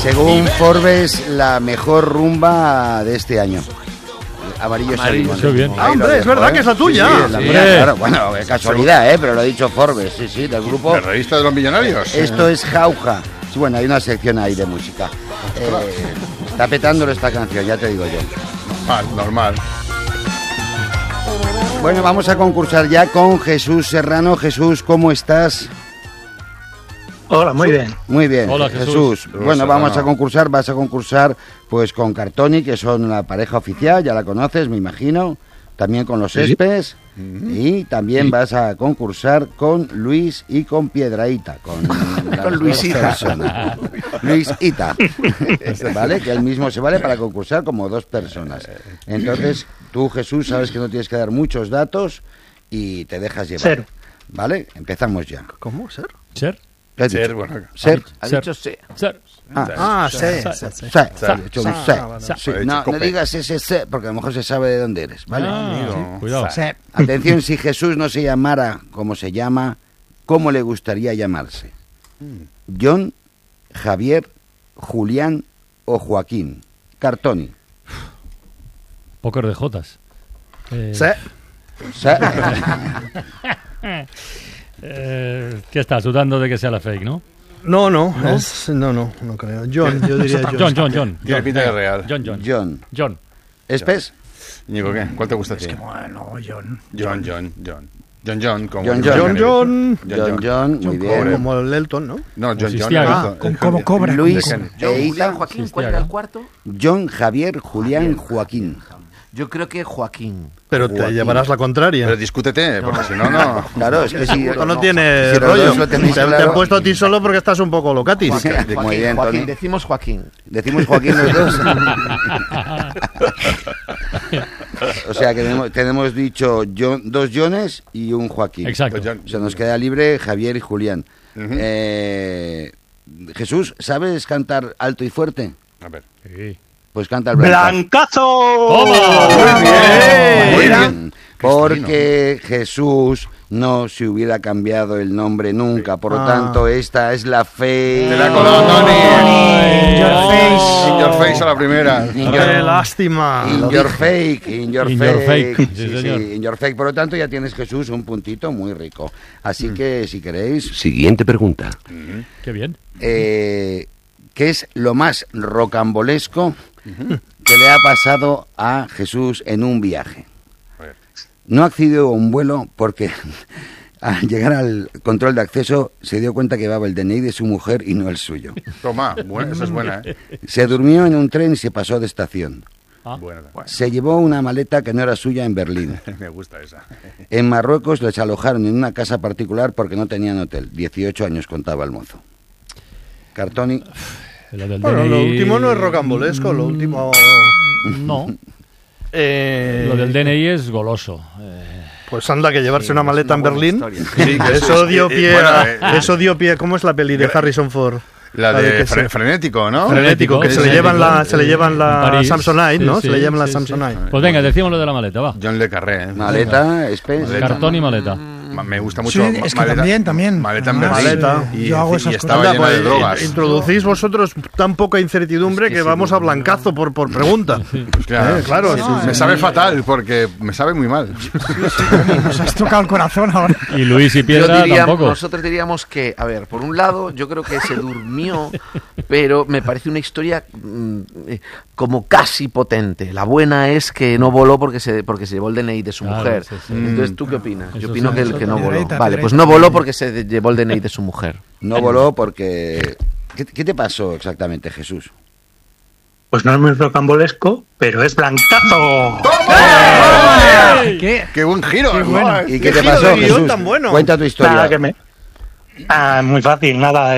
Según Forbes, la mejor rumba de este año. Amarillo Salimón. Bien. Hombre, es verdad que es la tuya. Sí, es la mía, claro. Bueno, es casualidad, pero lo ha dicho Forbes, sí, del grupo. ¿La revista de los millonarios? Esto es Jauja. Sí, bueno, hay una sección ahí de música. Está petándolo esta canción, ya te digo yo. Normal. Bueno, vamos a concursar ya con Jesús Serrano. Jesús, ¿cómo estás? Hola, muy bien. Muy bien, Hola, Jesús. Bueno, vas a concursar pues con Cartoni, que son la pareja oficial, ya la conoces, me imagino. También con los Espes. Y también vas a concursar con Luis y con Piedrahíta. Con Luisita. Luisita. ¿Vale? Que él mismo se vale para concursar como 2 personas. Entonces, tú, Jesús, sabes que no tienes que dar muchos datos y te dejas llevar. Ser. ¿Vale? Empezamos ya. ¿Cómo? ¿Ser? ¿Ser? ¿Qué has dicho? Ser, bueno. Ser. Ha dicho sí. Ser. No digas ese porque a lo mejor se sabe de dónde eres, ¿vale? Cuidado. Atención, si Jesús no se llamara como se llama, ¿cómo le gustaría llamarse? John, Javier, Julián o Joaquín. Cartoni. Póker de Jotas. ¿Qué estás dudando de que sea la fake, no? No creo. John, yo diría John. Tiene pinta de real. John. ¿Espes? Ñigo, ¿qué? ¿Cuál te gusta a ti? Bueno, John. Como John, muy bien. Como el Elton, ¿no? No, John. Como cobra. Luis, Julián, Joaquín, ¿cuál era el cuarto? John, Javier, Julián, Joaquín. Yo creo que Joaquín. Pero te llevarás la contraria. Pero discútete, porque si no, no. Claro, es que si Esto no tiene si los rollo. dos lo tenéis Te claro. he puesto a ti solo porque estás un poco locatis. Muy bien, Joaquín, Tony. decimos Joaquín. Decimos Joaquín los dos. O sea que tenemos dicho dos Jones y un Joaquín. Exacto. O sea, nos queda libre Javier y Julián. Jesús, ¿sabes cantar alto y fuerte? A ver. Sí. Pues canta el Blancazo. ¡Blancazo! Muy bien. Porque Jesús no se hubiera cambiado el nombre nunca. Por lo tanto, esta es la fe. Te la ha colado, Tony. In your face a la primera. ¡Qué lástima! In your fake. In your fake. Sí, Sí, señor. in your fake. Por lo tanto, ya tienes, Jesús, un puntito muy rico. Así que, si queréis, Siguiente pregunta. Qué bien. ¿qué es lo más rocambolesco que le ha pasado a Jesús en un viaje? No accedió a un vuelo porque al llegar al control de acceso se dio cuenta que llevaba el DNI de su mujer y no el suyo. Toma, bueno, esa es buena, ¿eh? Se durmió en un tren y se pasó de estación. Buena. Se llevó una maleta que no era suya en Berlín. Me gusta esa. En Marruecos les alojaron en una casa particular porque no tenían hotel. 18 años contaba el mozo. Cartoni. Bueno, lo último no es rocambolesco, lo último... No. Lo del DNI es goloso. Pues anda, que llevarse una maleta en Berlín. Sí, que Eso dio pie bueno, eso dio pie. ¿Cómo es la peli de Harrison Ford? La de que se- Frenético, ¿no? Frenético, que se le llevan la París. Samsonite, ¿no? Sí, se le llevan la sí, Samsonite. Pues venga, decimos lo de la maleta, va. John Le Carré, ¿eh? Maleta, Spence. Cartón y maleta. Me gusta mucho. Sí, es que también. Maleta en Además, Berlín. maleta. Y, yo hago esas y estaba Anda, llena pues, de drogas. introducís vosotros tan poca incertidumbre que vamos a blancazo por pregunta. Pues claro, Claro, me sabe fatal porque me sabe muy mal. Nos has tocado el corazón ahora. Y Luis y Piedra tampoco. Nosotros diríamos que, a ver, por un lado, yo creo que se durmió, pero me parece una historia como casi potente. La buena es que no voló porque se llevó el DNI de su Claro, mujer. sí, sí. Entonces, ¿tú qué opinas? Eso Yo opino sí, que eso que no voló. Piedrita, Vale, Piedrita. pues no voló porque se llevó el DNI de su mujer. No voló porque... ¿Qué te pasó exactamente, Jesús? Pues no es muy rocambolesco, pero es Blancazo. ¿Qué? ¡Qué buen giro! Qué bueno. ¿Y qué te giro pasó, de guión Jesús? tan bueno. Cuenta tu historia. Nada, muy fácil, nada.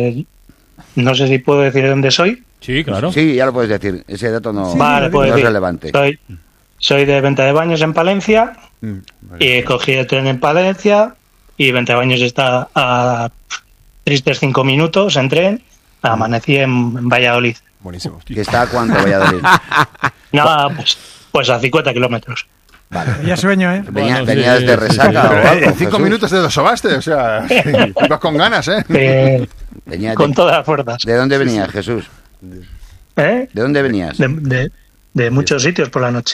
No sé si puedo decir de dónde soy. Sí, claro. Sí, ya lo puedes decir. Ese dato no, Vale, no pues es decir, relevante. Soy de Venta de Baños en Palencia y cogí el tren en Palencia y Venta de Baños está a tristes 5 minutos en tren. Amanecí en Valladolid. Buenísimo. ¿Que está a cuánto, Valladolid? Nada, pues a 50 kilómetros. Ya sueño, ¿eh? Bueno, ¿Venías sí, de sí, resaca sí. o algo? En 5 Jesús? minutos te lo sobaste, o sea, ibas con ganas, ¿eh? Venía Con todas las fuerzas. ¿De dónde venías, Jesús? ¿Eh? ¿De dónde venías? De muchos sitios por la noche.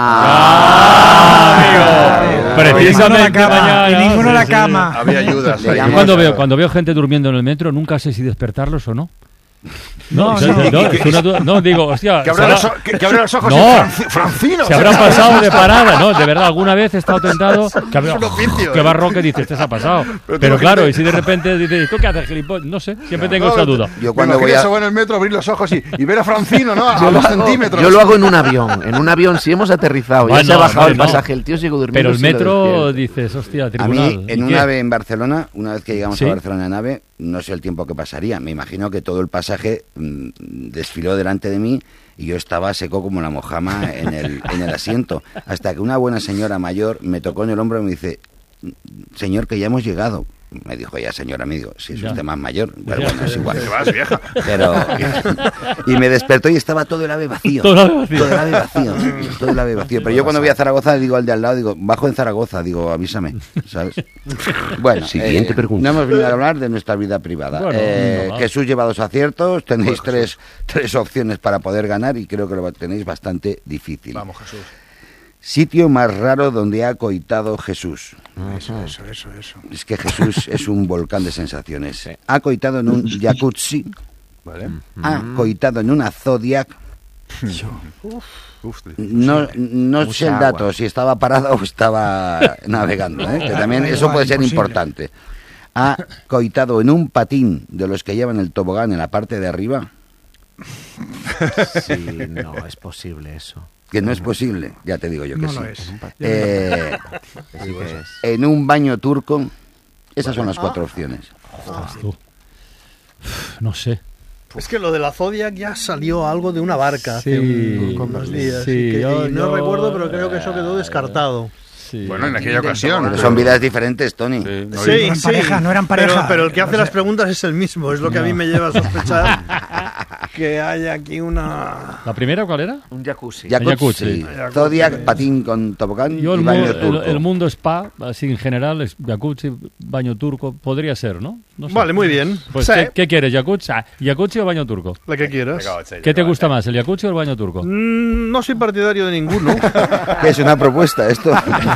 amigo. Precisamente mañana. Y ninguno sí, la sí. cama. Había ayudas. Le ahí. llamo- Cuando veo gente durmiendo en el metro, nunca sé si despertarlos o no. No, es una duda. No, digo, hostia. Que abra los ojos No. y Francino. Se habrán pasado de parada, ¿no? De verdad, alguna vez he estado tentado. Que Es un oficio, qué barroque dices, este se ha pasado. Pero claro, y si de repente dices, ¿tú qué haces, gilipollas? No sé, siempre tengo esa duda. Yo cuando voy eso en el metro, abrir los ojos y ver a Francino, ¿no? Yo A lo 2 hago- centímetros. Yo lo hago en un avión. En un avión, si hemos aterrizado, ya Bueno, se ha bajado hombre, el no. pasaje, el tío sigue durmiendo. Pero el sí lo metro despierto. dices, hostia, A tribunal. mí, en ¿y un qué? ave en Barcelona, una vez que llegamos ¿Sí? a Barcelona en ave, no sé el tiempo que pasaría. Me imagino que todo el pasaje desfiló delante de mí y yo estaba seco como la mojama en el asiento. Hasta que una buena señora mayor me tocó en el hombro y me dice, señor, que ya hemos llegado. Me dijo, ya señora, me digo, si es Ya. usted más mayor. Pero Ya. bueno, es igual. Te vas, vieja. Pero, y me despertó y estaba todo el ave vacío. Todo el ave vacío. Todo el ave vacío. Todo el ave vacío. Pero yo cuando voy a Zaragoza digo al de al lado, digo, bajo en Zaragoza, digo, avísame, ¿sabes? Bueno, Siguiente pregunta. no hemos venido a hablar de nuestra vida privada. Bueno, no, Jesús lleva 2 aciertos, tenéis tres opciones para poder ganar y creo que lo tenéis bastante difícil. Vamos, Jesús. Sitio más raro donde ha coitado Jesús. Eso. Es que Jesús es un volcán de sensaciones. Ha coitado en un jacuzzi, Vale. ha coitado en una Zodiac. Uf, No Mucha sé el agua. dato, si estaba parado o estaba navegando, ¿eh? Que también Da eso igual, puede ser imposible. importante. Ha coitado en un patín de los que llevan el tobogán en la parte de arriba, Sí, no, es posible eso. que no es posible, ya te digo yo que No sí. lo es. Sí que es. En un baño turco, esas son las 4 opciones. Ostras, tú. No sé. Es que lo de la Zodiac ya salió algo de una barca hace Sí, unos días. sí, y yo- no yo- recuerdo, pero creo que eso quedó descartado. Sí. Bueno, en aquella ocasión. Pero son vidas diferentes, Tony. Sí, no, Sí, eran pareja, no eran pareja. Pero el que hace las preguntas es el mismo. Es lo que a mí me lleva a sospechar que hay aquí una... ¿La primera cuál era? Un jacuzzi. Jacuzzi, Jacuzzi. Zodiac, patín con tobogán Yo y el, baño mu- turco. el mundo spa, así en general, es jacuzzi, baño turco, podría ser, ¿no? No sé. Vale, muy bien. Pues, Sí, ¿qué quieres, jacuzzi? ¿Jacuzzi o baño turco? la que quieras. ¿Qué te gusta más, el jacuzzi o el baño turco? No soy partidario de ninguno. ¿Qué es una propuesta esto?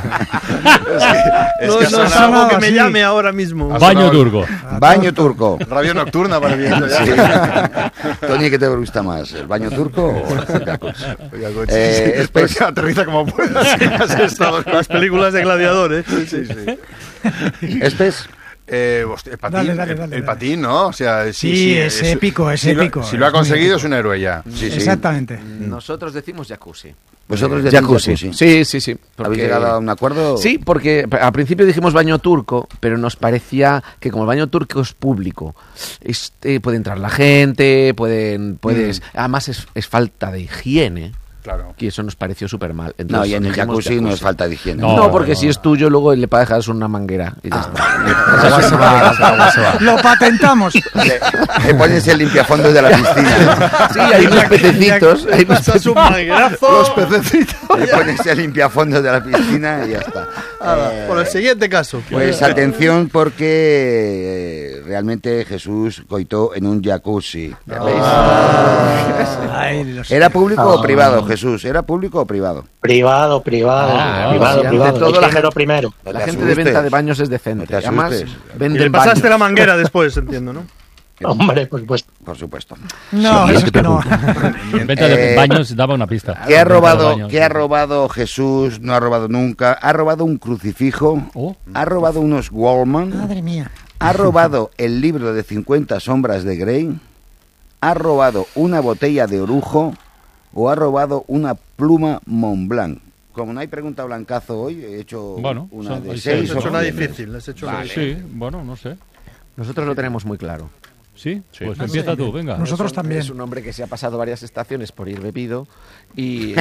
No es sonado algo que me así. llame ahora mismo. Baño turco. Baño turco. Radio nocturna para viendo ya. Sí. Tony, ¿qué te gusta más? ¿El baño turco o el jacuzzi? Espero que aterriza como puedas. Has estado con Las películas de gladiadores. Sí, sí. ¿Espes? Hostia, el patín, Dale. el patín, ¿no? O sea, Sí, es épico, es si lo- épico. Si lo ha Es muy conseguido, épico. es un héroe ya. Sí, sí. Exactamente. Nosotros decimos jacuzzi. ¿Vosotros decís Jacuzzi. Sí, sí, sí. ¿Habéis porque- llegado a un acuerdo? Sí, porque al principio dijimos baño turco, pero nos parecía que como el baño turco es público, puede entrar la gente, puedes... Además es falta de higiene, Claro. y eso nos pareció súper mal. No, Entonces y en el dijimos jacuzzi no es falta de higiene. No, porque si es tuyo, luego le para dejar una manguera y ya está. Esa agua se va, esa agua se va. Lo patentamos. Le pones el limpiafondos de la piscina. Sí, hay unos pececitos. Hay unos Pasas un manguerazo. Los pececitos. Le pones el limpiafondos de la piscina y ya está. Por el siguiente caso. Pues atención porque realmente Jesús coitó en un jacuzzi. ¿Ya veis? Ay, los- ¿Era público o privado, Jesús? ¿Era público o privado? Privado. sí, ante todo Hay que la hacerlo gente- primero. No La te gente de asustes. venta de baños es No decente. te Además, asustes. Y venden le pasaste baños. la manguera después, entiendo, ¿no? Hombre, por supuesto. Por supuesto. No, eso es que no. En venta de baños daba una pista. ¿Qué ha Venta de robado, baños. ¿qué ha robado Jesús? No ha robado nunca. Ha robado un crucifijo. Oh. Ha robado unos Wallman. Madre mía. Ha robado el libro de 50 sombras de Grey. Ha robado una botella de orujo. O ha robado una pluma Montblanc. Como no hay pregunta blancazo hoy, he hecho Bueno, una son- de hay 6. Has hecho una difícil. Has hecho una difícil. Sí, bueno, no sé. Nosotros lo tenemos muy claro. ¿Sí? Pues empieza tú, venga. Nosotros también. Es un hombre que se ha pasado varias estaciones por ir bebido y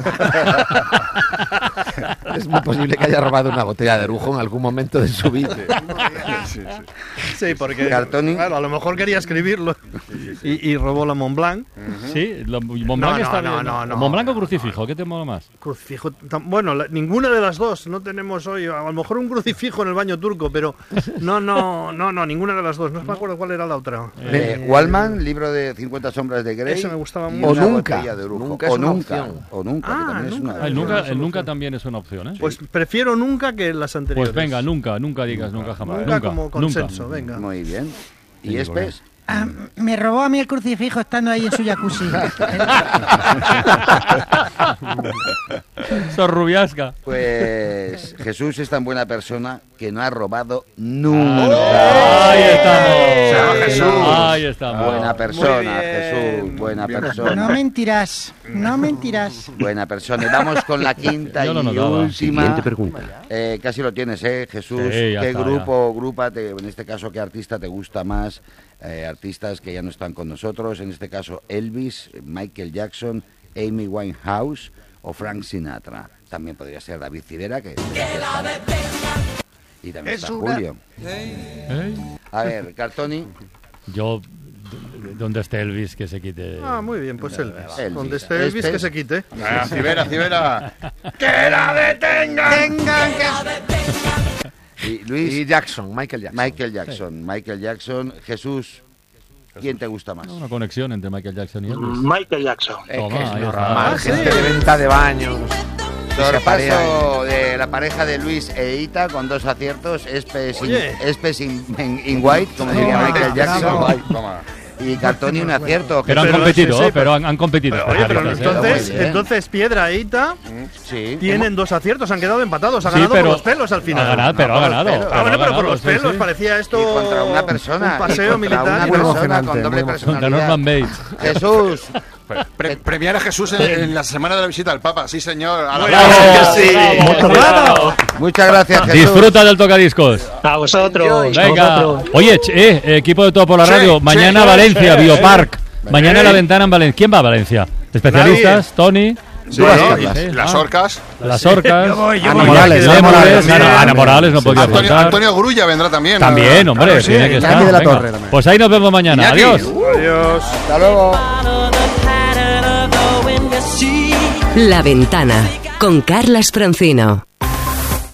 es muy posible que haya robado una botella de orujo en algún momento de su vida. Sí, porque Cartoni. claro, a lo mejor quería escribirlo y robó la Montblanc. Sí, Montblanc está bien. no. ¿Montblanc o crucifijo? ¿Qué te mola más? Crucifijo. Bueno, ninguna de las dos. No tenemos hoy. A lo mejor un crucifijo en el baño turco, pero no, ninguna de las dos. No me acuerdo cuál era la otra. Wallman, libro de 50 sombras de Grey. Ese me gustaba y mucho. una O nunca. botella de orujo. Nunca es una opción. O nunca, que también es una El nunca también es una opción, ¿eh? Pues prefiero nunca que las anteriores. Pues venga, nunca digas nunca jamás. Nunca como consenso, venga. Muy bien. ¿Y Sí, Espes? Me robó a mí el crucifijo estando ahí en su jacuzzi. Sorrubiasca. Pues Jesús es tan buena persona que no ha robado nunca. Ahí estamos. Se llama Jesús. Ahí estamos. Buena persona, Muy bien. Jesús, buena persona. No mentirás, no mentirás. Buena persona. Y vamos con la quinta Yo lo y notaba. última. Siguiente pregunta. Casi lo tienes, Jesús. Sí, ya ¿Qué está, grupa, en este caso, qué artista te gusta más? Artistas que ya no están con nosotros, en este caso Elvis, Michael Jackson, Amy Winehouse o Frank Sinatra. También podría ser David Civera, que y también está Julio. A ver, Cartoni. Yo, donde esté Elvis, que se quite. Ah, muy bien, pues Elvis. Elvis. Donde esté Elvis, que se quite. Civera. ¡Que la detengan! Y Luis, Y Jackson, Michael Jackson. Michael Jackson. Jesús, ¿quién te gusta más? Una conexión entre Michael Jackson y Elvis. Michael Jackson. Toma, ahí está. Normal, gente de venta de baños. Sorpaso de la pareja de Luis e Ita con 2 aciertos. Espes in white, como diría Michael Jackson. Toma. Y Cartoni un acierto. Pero han Pero competido, sí, sí, pero han competido. Oye, pero especialistas, ¿eh? entonces Piedra e Ita Sí. tienen 2 aciertos, han quedado empatados. Ha Sí, ganado pero- por los pelos al final. Ha ganado, pero ha ganado. pelos. Ah, bueno, ha pero por ganado, los sí, pelos sí. parecía esto Y contra una persona. un paseo y contra militar. una Muy persona emocionante, con doble muy Contra personalidad. Norman Bates. Jesús. Premiar a Jesús en la semana de la visita al Papa. Sí, señor. A la Bravo, sí. Bravo. Muchas gracias, Jesús. Disfruta del tocadiscos. A vosotros. Venga. vosotros. Oye, equipo de Todo por la Sí, Radio. sí, Mañana sí, Valencia, sí, Biopark. Mañana la ventana en Valencia. ¿Quién va a Valencia? ¿Especialistas? Tony. Sí, Bueno, y las orcas. Las orcas. Yo voy. Ana Morales, Morales. Ana Ana Morales no podía Antonio, faltar. Antonio Grulla vendrá también. También, hombre, Claro, sí, tiene que Iñaki estar. de la Venga. Torre también. Pues ahí nos vemos mañana. Iñaki. Adiós. Adiós. Hasta luego. La Ventana con Carlas Francino.